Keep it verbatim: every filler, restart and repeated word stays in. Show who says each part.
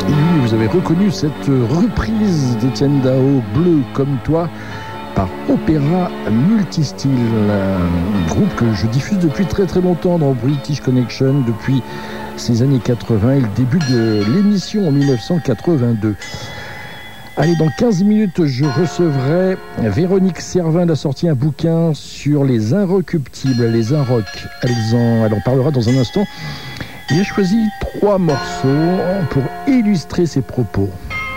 Speaker 1: Et oui, vous avez reconnu cette reprise d'Étienne Dao, Bleu comme toi, par Opéra Multistyle, un groupe que je diffuse depuis très très longtemps dans British Connection, depuis ces années quatre-vingts et le début de l'émission en dix-neuf cent quatre-vingt-deux. Allez, dans quinze minutes, je recevrai Véronique Servin. Elle a sorti un bouquin sur les inrecuptibles, les inrocs. Elle en, elle en parlera dans un instant. Il a choisi trois morceaux pour illustrer ses propos.